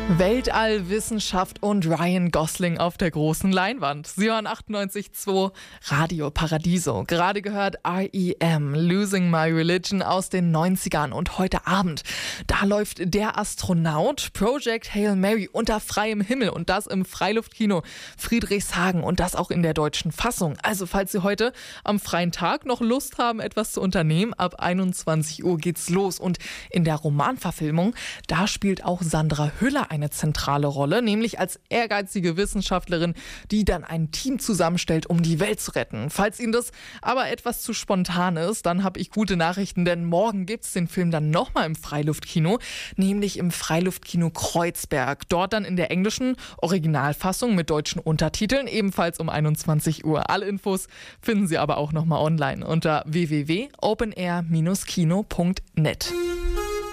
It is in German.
Weltall, Wissenschaft und Ryan Gosling auf der großen Leinwand. Sie hören 98.2 Radio Paradiso. Gerade gehört R.E.M. Losing My Religion aus den 90ern. Und heute Abend, da läuft Der Astronaut, Project Hail Mary unter freiem Himmel. Und das im Freiluftkino Friedrichshagen und das auch in der deutschen Fassung. Also falls Sie heute am freien Tag noch Lust haben, etwas zu unternehmen, ab 21 Uhr geht's los. Und in der Romanverfilmung, da spielt auch Sandra Hüller eine zentrale Rolle, nämlich als ehrgeizige Wissenschaftlerin, die dann ein Team zusammenstellt, um die Welt zu retten. Falls Ihnen das aber etwas zu spontan ist, dann habe ich gute Nachrichten, denn morgen gibt es den Film dann nochmal im Freiluftkino, nämlich im Freiluftkino Kreuzberg. Dort dann in der englischen Originalfassung mit deutschen Untertiteln, ebenfalls um 21 Uhr. Alle Infos finden Sie aber auch nochmal online unter www.openair-kino.net.